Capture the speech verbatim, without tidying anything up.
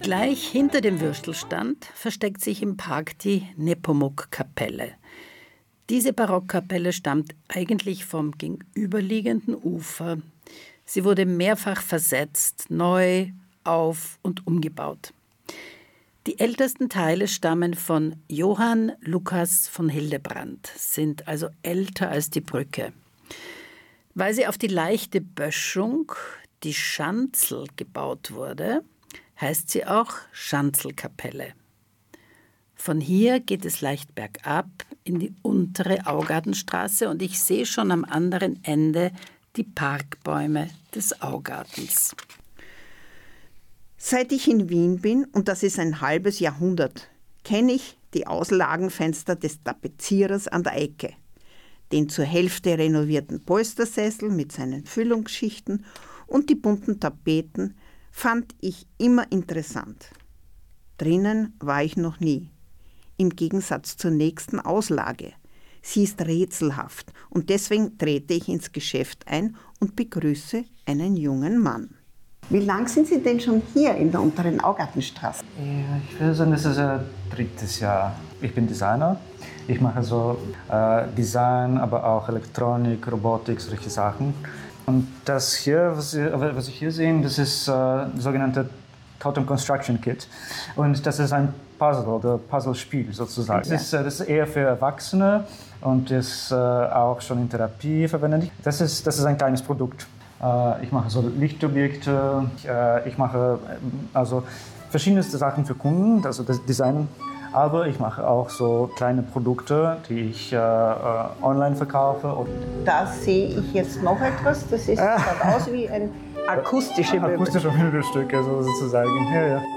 Gleich hinter dem Würstelstand versteckt sich im Park die Nepomuk-Kapelle. Diese Barockkapelle stammt eigentlich vom gegenüberliegenden Ufer. Sie wurde mehrfach versetzt, neu, auf- und umgebaut. Die ältesten Teile stammen von Johann Lukas von Hildebrand, sind also älter als die Brücke. Weil sie auf die leichte Böschung, die Schanzel, gebaut wurde, heißt sie auch Schanzelkapelle. Von hier geht es leicht bergab in die untere Augartenstraße und ich sehe schon am anderen Ende die Parkbäume des Augartens. Seit ich in Wien bin, und das ist ein halbes Jahrhundert, kenne ich die Auslagenfenster des Tapezierers an der Ecke, den zur Hälfte renovierten Polstersessel mit seinen Füllungsschichten und die bunten Tapeten fand ich immer interessant. Drinnen war ich noch nie. Im Gegensatz zur nächsten Auslage. Sie ist rätselhaft und deswegen trete ich ins Geschäft ein und begrüße einen jungen Mann. Wie lang sind Sie denn schon hier in der unteren Augartenstraße? Ja, ich würde sagen, das ist ein drittes Jahr. Ich bin Designer. Ich mache so äh, Design, aber auch Elektronik, Robotik, solche Sachen. Und das hier, was, Sie, was ich hier sehe, das ist äh, das sogenannte Totem Construction Kit. Und das ist ein Puzzle oder Puzzlespiel sozusagen. Ja. Das, ist, das ist eher für Erwachsene und ist äh, auch schon in Therapie verwendet. Das ist, das ist ein kleines Produkt. Äh, ich mache so Lichtobjekte, ich, äh, ich mache also verschiedenste Sachen für Kunden, also das Design. Aber ich mache auch so kleine Produkte, die ich äh, online verkaufe. Und da sehe ich jetzt noch etwas. Das ist, sieht aus wie ein akustische Möbel. Akustische Möbelstücke, so sozusagen. Ja, ja.